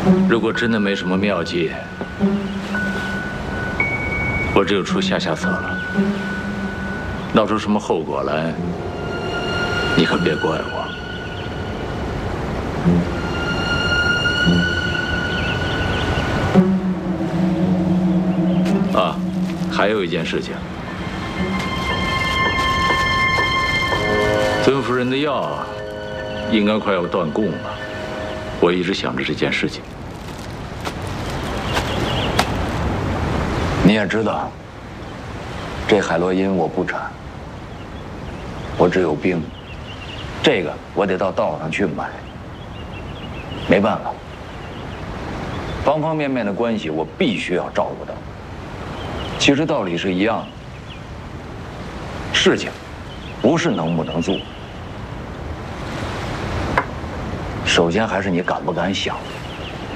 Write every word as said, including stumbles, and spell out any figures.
如果真的没什么妙计，我只有出下下策了。闹出什么后果来，你可别怪我。啊，还有一件事情，尊夫人的药应该快要断供了，我一直想着这件事情。 你也知道，这海洛因我不产，我只有冰，这个我得到道上去买。没办法，方方面面的关系我必须要照顾到。其实道理是一样的，事情不是能不能做，首先还是你敢不敢想。